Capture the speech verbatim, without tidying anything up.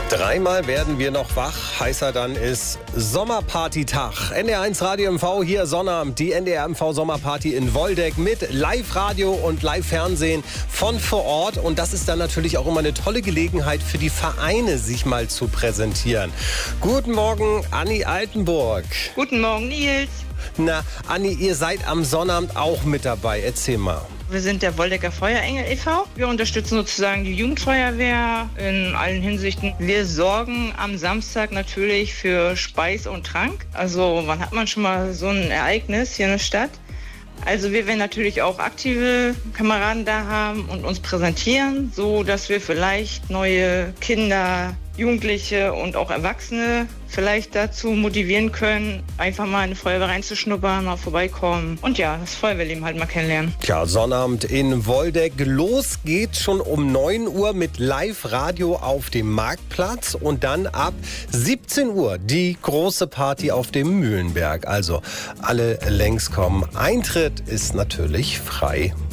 Dreimal werden wir noch wach. Heißer dann ist Sommerparty-Tag. N D R eins Radio M V hier Sonnabend. Die N D R M V Sommerparty in Woldeck mit Live-Radio und Live-Fernsehen von vor Ort. Und das ist dann natürlich auch immer eine tolle Gelegenheit für die Vereine, sich mal zu präsentieren. Guten Morgen, Anni Altenburg. Guten Morgen, Nils. Na, Anni, ihr seid am Sonnabend auch mit dabei. Erzähl mal. Wir sind der Woldecker Feuerengel e V Wir unterstützen sozusagen die Jugendfeuerwehr in allen Hinsichten. Wir sorgen am Samstag natürlich für Speis und Trank. Also wann hat man schon mal so ein Ereignis hier in der Stadt? Also wir werden natürlich auch aktive Kameraden da haben und uns präsentieren, so dass wir vielleicht neue Kinder, Jugendliche und auch Erwachsene vielleicht dazu motivieren können, einfach mal in eine Feuerwehr reinzuschnuppern, mal vorbeikommen und ja, das Feuerwehrleben halt mal kennenlernen. Tja, Sonnabend in Woldeck. Los geht's schon um neun Uhr mit Live-Radio auf dem Marktplatz und dann ab siebzehn Uhr die große Party auf dem Mühlenberg. Also alle längs kommen. Eintritt ist natürlich frei.